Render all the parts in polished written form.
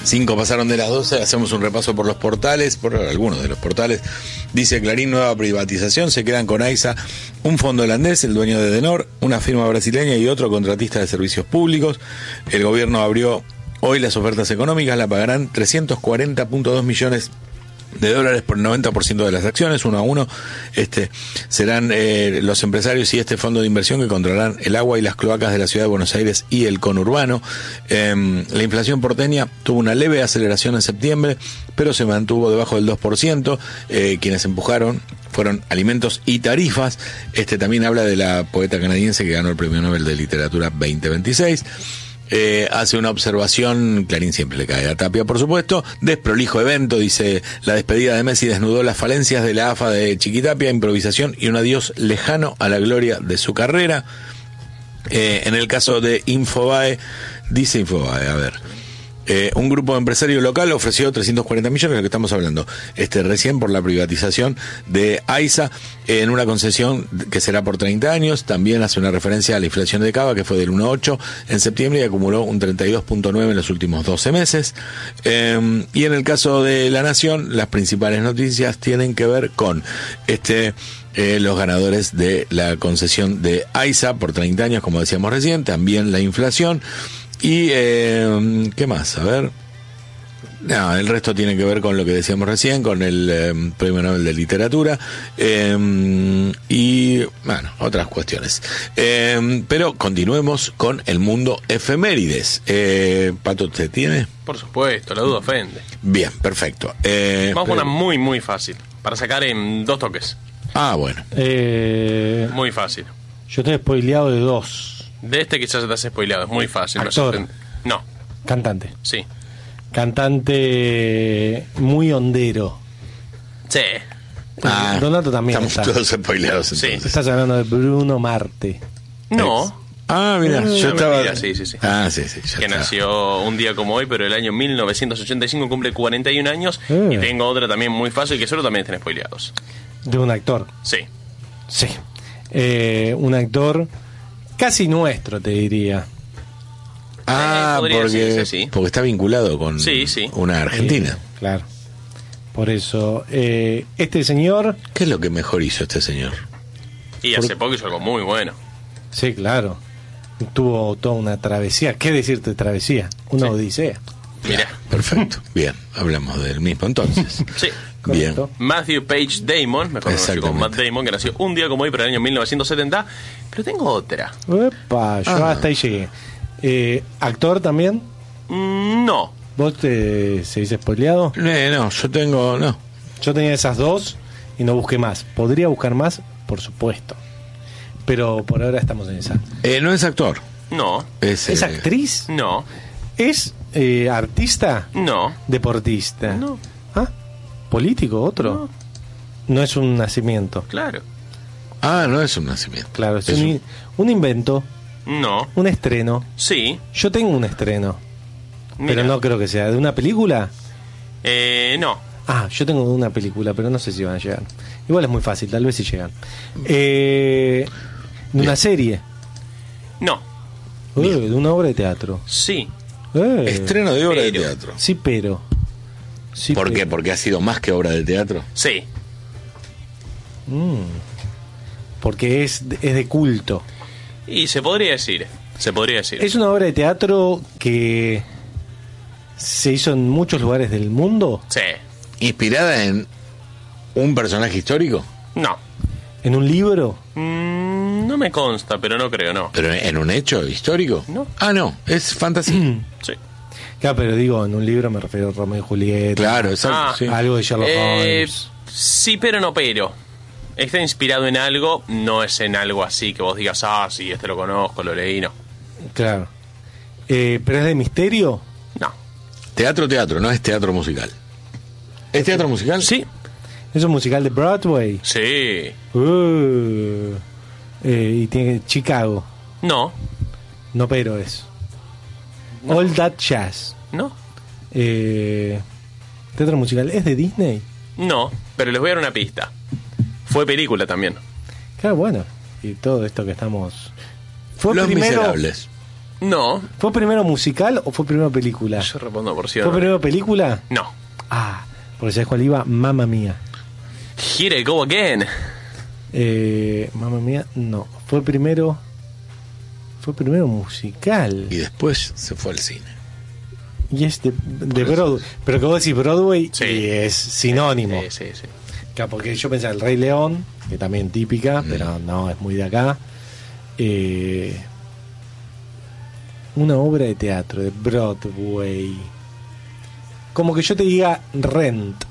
5 pasaron de las 12, hacemos un repaso por los portales, por algunos de los portales. Dice Clarín, nueva privatización, se quedan con AISA un fondo holandés, el dueño de Denor, una firma brasileña y otro contratista de servicios públicos. El gobierno abrió hoy las ofertas económicas, la pagarán 340.2 millones de dólares por el 90% de las acciones, 1 a 1. Serán los empresarios y este fondo de inversión que controlarán el agua y las cloacas de la ciudad de Buenos Aires y el conurbano. La inflación porteña tuvo una leve aceleración en septiembre, pero se mantuvo debajo del 2%. Quienes empujaron fueron alimentos y tarifas. También habla de la poeta canadiense que ganó el Premio Nobel de Literatura 2026. Hace una observación, Clarín siempre le cae a Tapia, por supuesto. Desprolijo evento, dice, la despedida de Messi desnudó las falencias de la AFA de Chiquitapia, improvisación y un adiós lejano a la gloria de su carrera. En el caso de Infobae, dice Infobae, a ver, un grupo de empresarios local ofreció 340 millones, de lo que estamos hablando, recién por la privatización de AISA, en una concesión que será por 30 años. También hace una referencia a la inflación de Cava, que fue del 1,8 en septiembre y acumuló un 32.9 en los últimos 12 meses. Y en el caso de La Nación, las principales noticias tienen que ver con los ganadores de la concesión de AISA por 30 años, como decíamos recién, también la inflación. Y, ¿qué más? A ver. No, el resto tiene que ver con lo que decíamos recién, con el Premio Nobel de Literatura, y, bueno, otras cuestiones. Pero continuemos con el mundo efemérides. Pato, ¿te tiene? Por supuesto, la duda ofende. Bien, perfecto. Vamos a una muy, muy fácil, para sacar en 2 toques. Ah, bueno. Muy fácil. Yo estoy spoileado de 2. De quizás te has spoileado, es muy fácil. Actor. No. Cantante. Sí. Cantante muy hondero. Sí. Donato también estamos está. todos spoileados. Sí. Estás hablando de Bruno Marte. No. Ah, mira, yo estaba... Mentira, sí. Ah, sí, ya que está. nació un día como hoy, pero el año 1985 cumple 41 años. Y tengo otra también muy fácil, que solo también estén spoileados. De un actor. Sí. Sí. Un actor casi nuestro, te diría. Ah, podría porque decirse, sí. porque está vinculado con Sí. una argentina. Claro. Por eso, este señor... ¿Qué es lo que mejor hizo este señor? Y hace poco hizo algo muy bueno. Sí, claro. Tuvo toda una travesía. ¿Qué decirte una odisea? Mirá. Perfecto. Bien, hablamos del mismo entonces. Sí. Bien. Correcto. Matthew Page Damon, mejor conocido como Matt Damon, que nació un día como hoy, pero el año 1970. Pero tengo otra. Epa, yo hasta ahí llegué. ¿Actor también? No. ¿Vos se dice spoileado? No, yo tengo... No. Yo tenía esas 2 y no busqué más. ¿Podría buscar más? Por supuesto. Pero por ahora estamos en esa. No es actor. No. ¿Es actriz? No. ¿Es artista? No. ¿Deportista? No. ¿Ah? ¿Político? ¿Otro? No. No es un nacimiento. Claro. Ah, no es un nacimiento. Claro, es un invento, No. un estreno. Sí. Yo tengo un estreno, Mira. pero no creo que sea. ¿De una película? No. Ah, yo tengo de una película, pero no sé si van a llegar. Igual es muy fácil, tal vez si llegan. ¿De una serie? No. ¿De una obra de teatro? Sí. Estreno de obra de Pero. teatro. Sí, pero... Sí, ¿Por qué? pero. Porque ha sido más que obra de teatro. Sí. Porque es de culto. Y se podría decir. Es una obra de teatro que se hizo en muchos lugares del mundo. Sí. ¿Inspirada en un personaje histórico? No. ¿En un libro? No me consta, pero no creo, no. ¿Pero en un hecho histórico? No. Ah, no, es fantasía. Sí. Claro, pero digo, en un libro me refiero a Romeo y Julieta. Claro, exacto. Ah. Sí. Algo de Sherlock Holmes. Sí, pero no, pero. Está inspirado en algo, no es en algo así que vos digas, sí, lo conozco, lo leí, no. Claro. ¿Pero es de misterio? No. Teatro, no es teatro musical. ¿Es teatro musical? Sí. ¿Es un musical de Broadway? Sí. Y tiene Chicago. No. No, pero es. All That Jazz. No. Teatro musical. ¿Es de Disney? No, pero les voy a dar una pista. Fue película también. Claro, bueno. Y todo esto que estamos... Fue Los primero... Miserables. No. ¿Fue primero musical o fue primero película? Yo respondo por sí o ¿Fue no. primero película? No. Ah, porque ¿sabes cuál iba? Mamma Mía. Here I go again. Mamma Mía, no. Fue primero musical. Y después se fue al cine. Y es de Broadway. Pero que vos decís Broadway Sí. y es sinónimo. Sí. Claro, porque yo pensaba El Rey León, que también típica, pero no, es muy de acá. Una obra de teatro de Broadway. Como que yo te diga Rent.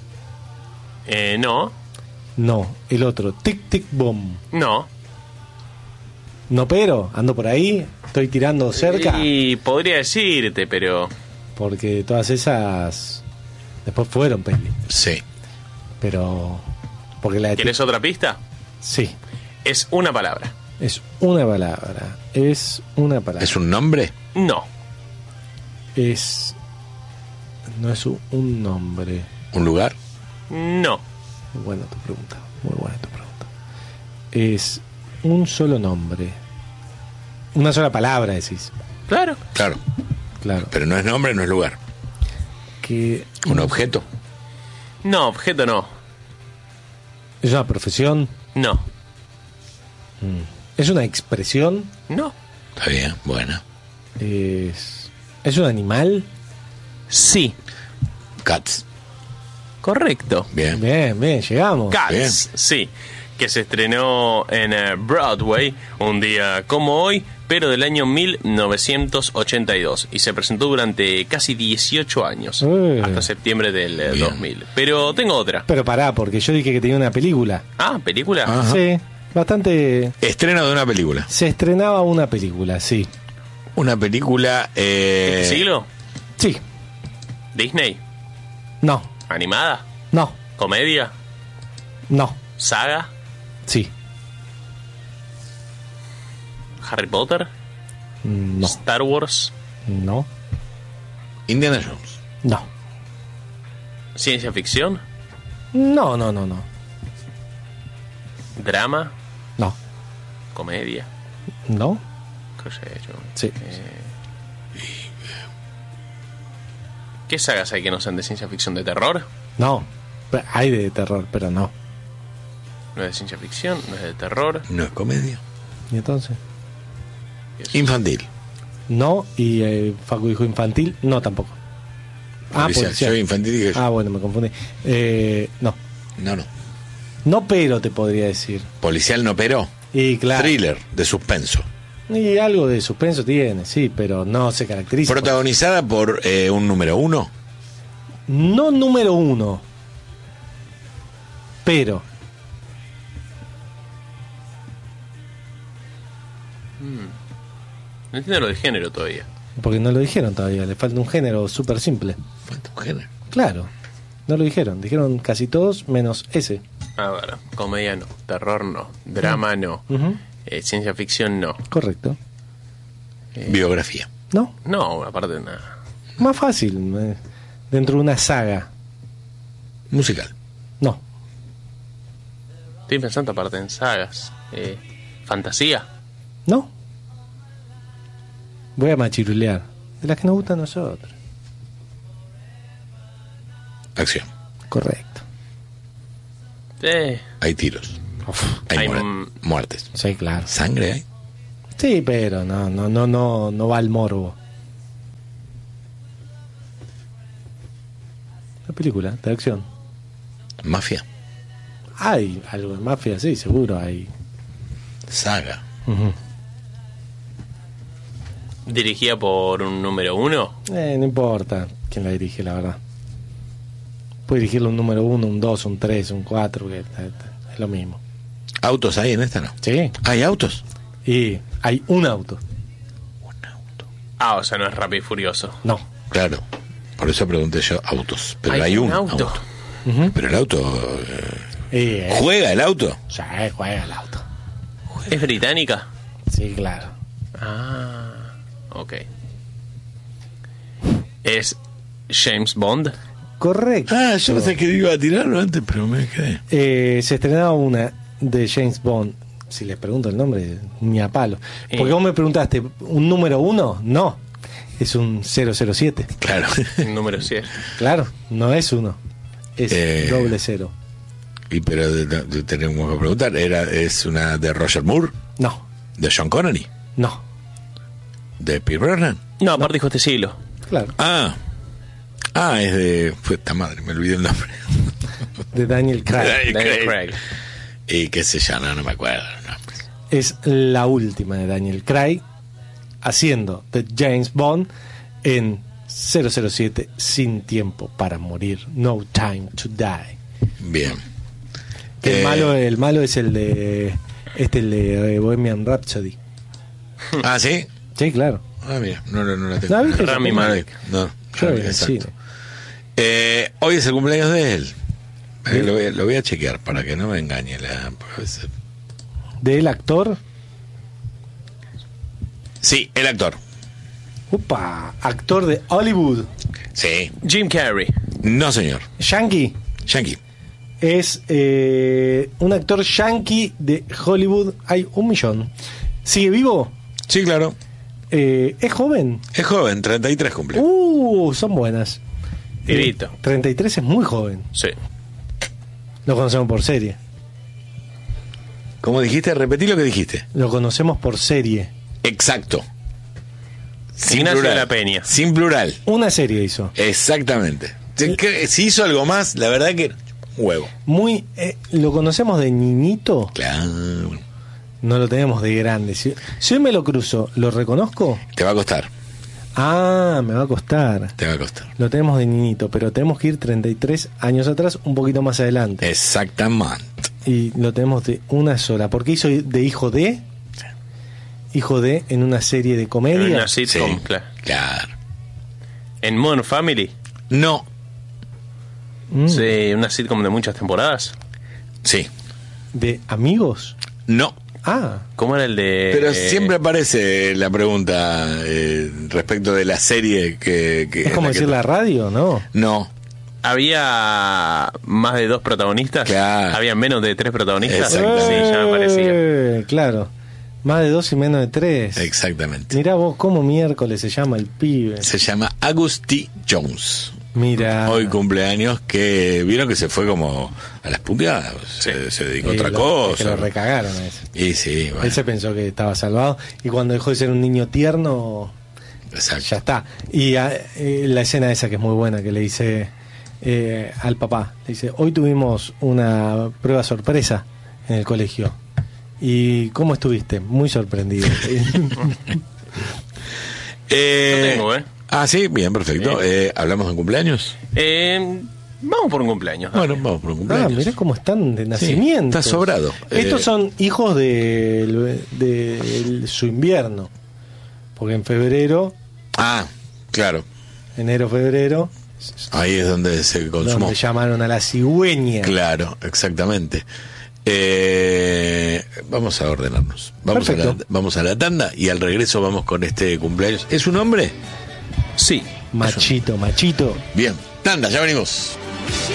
No. No, el otro, Tic Tic Boom. No. No, pero ando por ahí, estoy tirando cerca. Y podría decirte, pero... Porque todas esas después fueron peli. Sí. Pero porque la de ¿Quieres otra pista? sí, Es una palabra. es una palabra. Es una palabra. ¿Es un nombre? No. Es no es un nombre. ¿Un lugar? No. Muy buena tu pregunta. Muy buena tu pregunta. Es un solo nombre. Una sola palabra decís. Claro. Claro. Claro. Pero no es nombre, no es lugar. Que ¿Un objeto? No, objeto no. es una profesión, No. es una expresión, No. Está bien, buena. es un animal. Sí. Cats. Correcto. Bien. Bien, bien, llegamos. Cats, Bien. sí, que se estrenó en Broadway un día como hoy, pero del año 1982 y se presentó durante casi 18 años, hasta septiembre del Bien. 2000. Pero tengo otra. Pero pará, porque yo dije que tenía una película. Ah, ¿película? Ajá. Sí, bastante. Estreno de una película. Se estrenaba una película, sí. Una película. ¿Este siglo? Sí, ¿Disney? no, ¿Animada? no, ¿Comedia? no, ¿Saga? sí, ¿Harry Potter? no, ¿Star Wars? no, Indiana Jones. no, ¿Ciencia ficción? no, no, no, no, ¿Drama? no, ¿Comedia? no, ¿Qué sé yo? sí. ¿Qué sagas hay que no sean de ciencia ficción? ¿De terror? No, hay de terror, pero no. No es de ciencia ficción, no es de terror. No es comedia. ¿Y entonces? Infantil. No, y Facu dijo infantil, no tampoco. Policial. policial. Yo infantil dije yo. Ah, bueno, me confundí. No, No. no, pero te podría decir. Policial no, pero. Y claro. Thriller, de suspenso. Y algo de suspenso tiene, sí, pero no se caracteriza. Protagonizada por un número 1. No número 1, pero No entiendo lo del género todavía. porque no lo dijeron todavía, le falta un género súper simple. Falta un género. Claro, no lo dijeron casi todos menos ese. A ver, comedia no, terror no, drama no, Ujú, ciencia ficción no. correcto. Biografía. ¿No? No, aparte de nada. Más fácil, dentro de una saga. Musical. No, Estoy pensando aparte en sagas. Fantasía. no. Voy a machirulear. De las que nos gustan a nosotros. Acción. Correcto. Hay tiros. Uf, Hay Hay, muertes. sí, claro. Sangre hay. Sí, pero no va al morbo. La película de acción. Mafia. Hay algo de mafia, sí, seguro hay. Saga. Ujú. Dirigida por un número 1. No importa quién la dirige, la verdad. Puede dirigirlo un número 1, un 2, un 3, un 4, que es lo mismo. ¿Autos hay en esta, no? Sí. ¿Hay autos? Y hay un auto. Un auto. Ah, o sea, no es Rápido y Furioso. No. Claro. Por eso pregunté yo autos. Pero Hay hay un un auto. Ujú. Pero el auto. Y, ¿Juega el auto? ya juega el auto. ¿Es británica? Sí, claro. Ah, ok. ¿Es James Bond? Correcto. Ah, yo pensé que iba a tirarlo antes, pero me quedé. Se estrenaba una de James Bond si les pregunto el nombre, ni a palo. Porque vos me preguntaste, ¿un número 1? No, es un 007. Claro. Número 100. Claro, no es 1, es doble 0. Y pero tenemos que preguntar, ¿es una de Roger Moore? No, ¿De Sean Connery? no, ¿De Pierce Brosnan? No, aparte dijo este siglo. claro. Es de... Puta madre, me olvidé el nombre. De Daniel Craig. Daniel Craig. Y qué sé yo, no me acuerdo. No. Es la última de Daniel Craig haciendo de James Bond en 007, Sin tiempo para morir, No time to die. Bien. Que el malo es el de Bohemian Rhapsody. Ah, ¿sí? Sí, claro. Ah, mira, no la tengo. ¿No viste? Rami Malek. No, Yo Rami, vi en exacto. cine. Hoy es el cumpleaños de él. ¿Sí? Lo voy a chequear para que no me engañe pues, ¿Del actor? sí, el actor. Upa, actor de Hollywood. Sí. Jim Carrey. No, señor. Yankee. Yankee. Es un actor yankee de Hollywood. Hay 1 millón. ¿Sigue vivo? Sí, claro. ¿Es joven? Es joven, 33 cumple. Son buenas. Pibito. 33 es muy joven. Sí. Lo conocemos por serie. ¿Cómo dijiste? Repetí lo que dijiste. Lo conocemos por serie. Exacto. Sin Ignacio plural. de la Peña. Sin plural. Una serie hizo. Exactamente. Si hizo algo más, la verdad que... Huevo. Lo conocemos de niñito. Claro. No lo tenemos de grande. Si hoy me lo cruzo, ¿lo reconozco? Te va a costar. Me va a costar. Te va a costar. Lo tenemos de niñito, pero tenemos que ir 33 años atrás, un poquito más adelante. Exactamente. Y lo tenemos de una sola. Porque hizo de hijo de... Hijo de en una serie de En comedia. una sitcom, Sí, claro. claro. En Modern Family. No. Sí, una sitcom de muchas temporadas. Sí. ¿De amigos? No. ¿Cómo era el de...? Pero siempre aparece la pregunta respecto de la serie que Es como decir la radio, ¿no? No. ¿Había más de 2 protagonistas? Claro. ¿Había menos de 3 protagonistas? Exactamente. Sí, ya me parecía. Claro. Más de 2 y menos de 3. Exactamente. Mirá vos cómo miércoles se llama el pibe. Se llama Agusty Jones. Mira. Hoy cumpleaños, que vieron que se fue como a las punteadas. Se dedicó a otra cosa. Que lo recagaron a ese. Y sí, bueno. Él se pensó que estaba salvado. Y cuando dejó de ser un niño tierno, Exacto. ya está. Y la escena esa que es muy buena, que le dice al papá, le dice, hoy tuvimos una prueba sorpresa en el colegio. ¿Y cómo estuviste? Muy sorprendido. Lo tengo, Ah, sí, bien, perfecto. ¿Hablamos de cumpleaños? Vamos por un cumpleaños. Dale. Bueno, vamos por un cumpleaños. Mirá cómo están de nacimiento. está sobrado. Estos son hijos de su invierno. Porque en febrero, Claro. enero, febrero, Ahí es donde se consumó. donde llamaron a la cigüeña. Claro, exactamente. Vamos a ordenarnos. Vamos a la tanda y al regreso vamos con este cumpleaños. ¿Es un hombre? Sí. Machito. Bien, tanda, ya venimos.